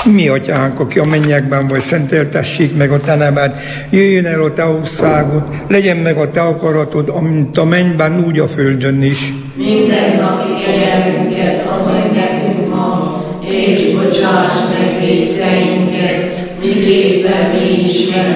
Mi atyánk, aki a mennyekben vagy, szenteltessék meg a te neved, jöjjön el a te országod, legyen meg a te akaratod, amint a mennyben, úgy a földön is. Mindennapi kenyerünket add meg nekünk ma, és bocsáss meg vétkeinket, miképpen mi is